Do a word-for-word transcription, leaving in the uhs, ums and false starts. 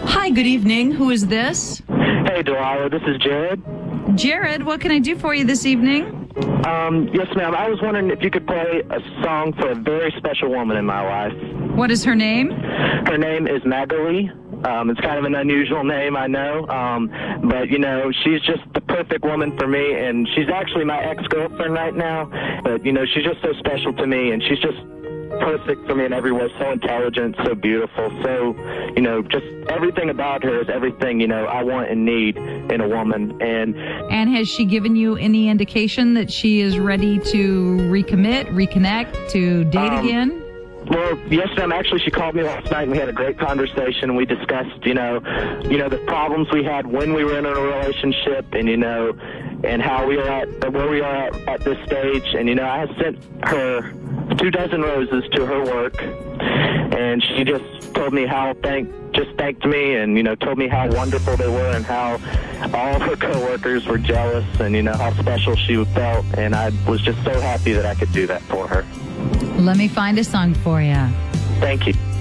Hi, good evening. Who is this? Hey, Delilah, this is Jared. Jared, what can I do for you this evening? Um, yes, ma'am. I was wondering if you could play a song for a very special woman in my life. What is her name? Her name is Magali. Um, it's kind of an unusual name, I know, um, but, you know, she's just the perfect woman for me, and she's actually my ex-girlfriend right now, but, you know, she's just so special to me, and she's just perfect for me in every way, so intelligent, so beautiful, so, you know, just everything about her is everything, you know, I want and need in a woman. And And has she given you any indication that she is ready to recommit, reconnect, to date Um, again? Well, yes, ma'am. Actually, she called me last night, and we had a great conversation. We discussed, you know, you know, the problems we had when we were in a relationship, and you know, and how we are at where we are at, at this stage. And you know, I had sent her two dozen roses to her work, and she just told me how thank just thanked me, and you know, told me how wonderful they were, and how all of her coworkers were jealous, and you know, how special she felt. And I was just so happy that I could do that for her. Let me find a song for you. Thank you.